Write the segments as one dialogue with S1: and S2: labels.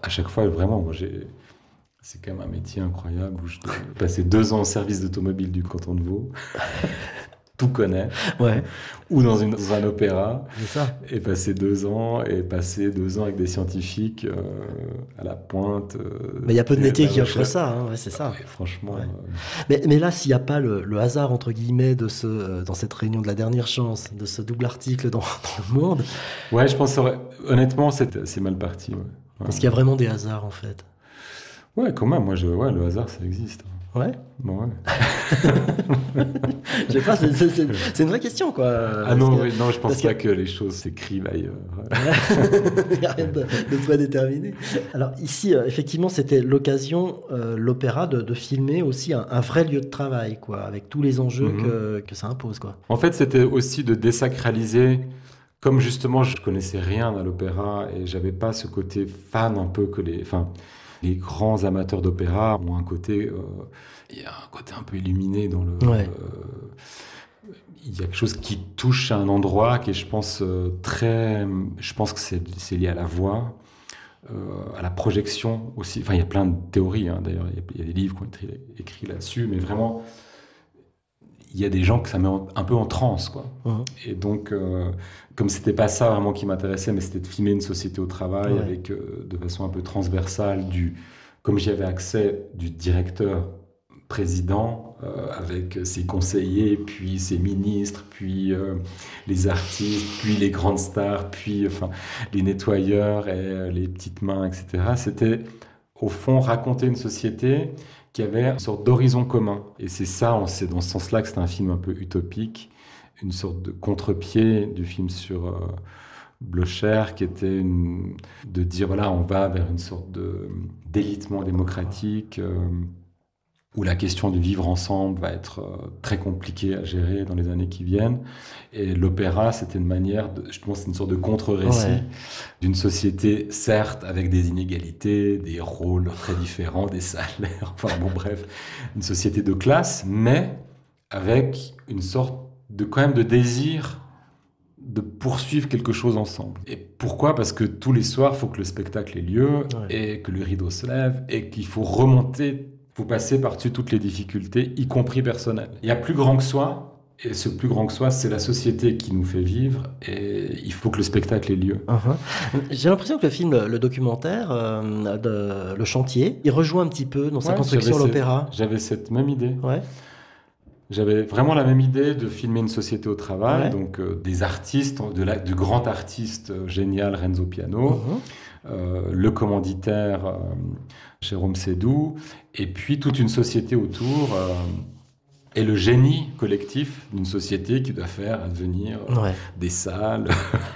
S1: à chaque fois, vraiment, c'est quand même un métier incroyable où je passé 2 ans au service d'automobile du canton de Vaud, tout connaît,
S2: Ouais,
S1: ou dans un opéra,
S2: c'est ça.
S1: et passer 2 ans avec des scientifiques à la pointe
S2: Mais il y a peu de
S1: de
S2: métiers
S1: la
S2: qui offrent
S1: recherche.
S2: ça, hein, ouais, c'est
S1: Ah
S2: ça.
S1: ouais, franchement,
S2: Ouais. Mais là, s'il n'y a pas le hasard, entre guillemets, dans cette réunion de la dernière chance, de ce double article dans Le Monde,
S1: ouais, je pense que honnêtement, c'est mal parti. Ouais. Ouais.
S2: est-ce qu'il y a vraiment des hasards, en fait?
S1: Ouais, quand même, ouais, le hasard, ça existe.
S2: Ouais.
S1: Bon, ouais.
S2: Je sais pas, c'est une vraie question, quoi.
S1: Ah non, oui, non, je
S2: Parce
S1: pense
S2: que
S1: pas que les choses s'écrivent ailleurs.
S2: il n'y a rien de prédéterminé. Alors ici, effectivement, c'était l'occasion, l'opéra, de filmer aussi un vrai lieu de travail, quoi, avec tous les enjeux
S1: Mhm.
S2: que ça impose, quoi.
S1: En fait, c'était aussi de désacraliser, comme justement je connaissais rien à l'opéra et j'avais pas ce côté fan un peu enfin, les grands amateurs d'opéra ont un côté, il y a un côté un peu illuminé
S2: Ouais,
S1: il y a quelque chose qui touche à un endroit qui est, je pense, je pense que c'est lié à la voix, à la projection aussi. Enfin, il y a plein de théories, hein, d'ailleurs, il y a des livres qui ont été écrits là-dessus, mais vraiment, il y a des gens que ça met un peu en transe, quoi.
S2: mhm,
S1: Et donc, comme c'était pas ça vraiment qui m'intéressait, mais c'était de filmer une société au travail
S2: ouais,
S1: avec, de façon un peu transversale, comme j'y avais accès, du directeur président avec ses conseillers, puis ses ministres, puis les artistes, puis les grandes stars, puis enfin les nettoyeurs et les petites mains, etc. C'était au fond raconter une société qui avait une sorte d'horizon commun. Et c'est dans ce sens-là que c'est un film un peu utopique, une sorte de contre-pied du film sur Blocher, qui était de dire, voilà, on va vers une sorte d'élitement démocratique, où la question du vivre ensemble va être très compliquée à gérer dans les années qui viennent. Et l'opéra, c'était une manière, je pense, c'est une sorte de contre-récit
S2: ouais.
S1: d'une société, certes, avec des inégalités, des rôles très différents, des salaires, enfin bon, bref, une société de classe, mais avec une sorte quand même de désir de poursuivre quelque chose ensemble. Et pourquoi? Parce que tous les soirs, il faut que le spectacle ait lieu
S2: Ouais.
S1: et que le rideau se lève et qu'il faut remonter, il faut passer par-dessus toutes les difficultés, y compris personnelles. Il y a plus grand que soi, et ce plus grand que soi, c'est la société qui nous fait vivre et il faut que le spectacle ait lieu.
S2: Mhm. J'ai l'impression que le film, le documentaire, Le Chantier, il rejoint un petit peu dans sa
S1: Ouais,
S2: construction l'opéra.
S1: j'avais cette même idée.
S2: Ouais,
S1: J'avais vraiment la même idée de filmer une société au travail,
S2: ouais.
S1: donc des artistes, du grand artiste génial Renzo Piano,
S2: Mhm.
S1: le commanditaire Jérôme Sédou, et puis toute une société autour, et le génie collectif d'une société qui doit faire advenir
S2: Ouais.
S1: des salles.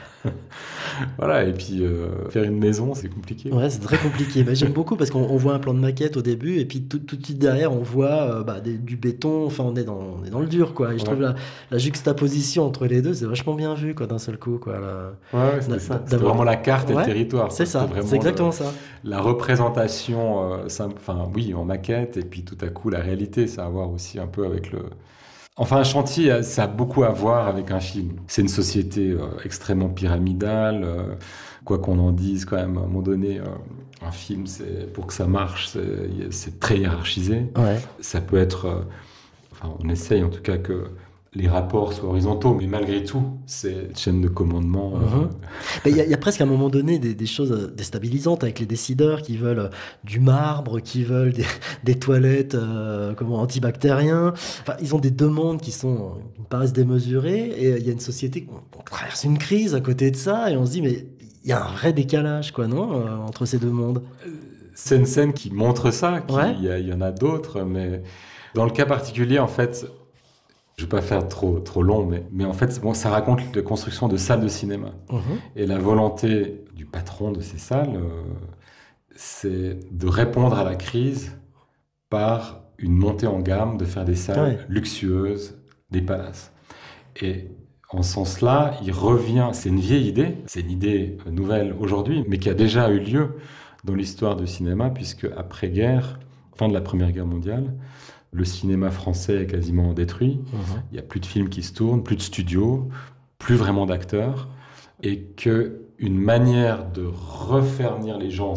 S1: Voilà, et puis faire une maison, c'est compliqué.
S2: Ouais, c'est très compliqué. Mais j'aime beaucoup parce qu'on voit un plan de maquette au début et puis tout de suite derrière, on voit du béton. Enfin, on est dans le dur, quoi. Et je trouve
S1: Ouais,
S2: la juxtaposition entre les deux, c'est vachement bien vu, quoi, d'un seul coup, quoi.
S1: ouais, c'était ça. C'était
S2: D'avoir.
S1: vraiment la carte et le
S2: Ouais,
S1: territoire,
S2: c'est
S1: quoi. C'était
S2: ça. C'est
S1: vraiment
S2: exactement ça.
S1: la représentation, enfin oui, en maquette, et puis tout à coup la réalité, ça a à voir aussi un peu avec le. Enfin, un chantier, ça a beaucoup à voir avec un film. C'est une société extrêmement pyramidale, quoi qu'on en dise, quand même, à un moment donné, un film, pour que ça marche, c'est très hiérarchisé.
S2: Ouais.
S1: Ça peut être, enfin, on essaye en tout cas que les rapports soient horizontaux, mais malgré tout, c'est une chaîne de commandement.
S2: Mhm. Mais il y a presque à un moment donné des choses déstabilisantes avec les décideurs qui veulent du marbre, qui veulent des toilettes antibactériens. Enfin, ils ont des demandes qui me paraissent démesurées et il y a une société on traverse une crise à côté de ça et on se dit mais il y a un vrai décalage quoi non entre ces deux mondes.
S1: C'est une scène qui montre ça,
S2: Ouais.
S1: il y en a d'autres, mais dans le cas particulier, en fait, je ne vais pas faire trop long, mais en fait, bon, ça raconte la construction de salles de cinéma.
S2: Mhm.
S1: Et la volonté du patron de ces salles, c'est de répondre à la crise par une montée en gamme, de faire des salles
S2: Ouais.
S1: luxueuses, des palaces. Et en ce sens-là, il revient, c'est une vieille idée, c'est une idée nouvelle aujourd'hui, mais qui a déjà eu lieu dans l'histoire du cinéma, puisque après-guerre, fin de la Première Guerre mondiale, le cinéma français est quasiment détruit.
S2: Mhm.
S1: Il n'y a plus de films qui se tournent, plus de studios, plus vraiment d'acteurs, et qu'une manière de refaire venir les gens